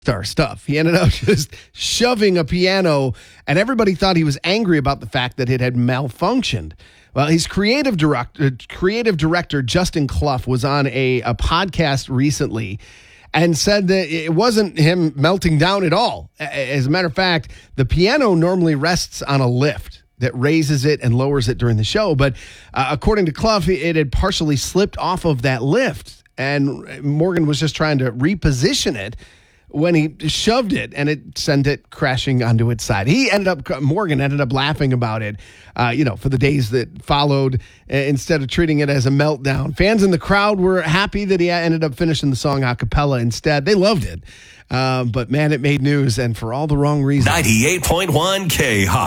star stuff. He ended up just shoving a piano, and everybody thought he was angry about the fact that it had malfunctioned. Well, his creative director Justin Clough was on a podcast recently and said that it wasn't him melting down at all. As a matter of fact, the piano normally rests on a lift that raises it and lowers it during the show. But according to Clough, it had partially slipped off of that lift, and Morgan was just trying to reposition it when he shoved it, and it sent it crashing onto its side. Morgan ended up laughing about it, for the days that followed, instead of treating it as a meltdown. Fans in the crowd were happy that he ended up finishing the song a cappella instead. They loved it. But man, it made news, and for all the wrong reasons. 98.1 K-Hawk.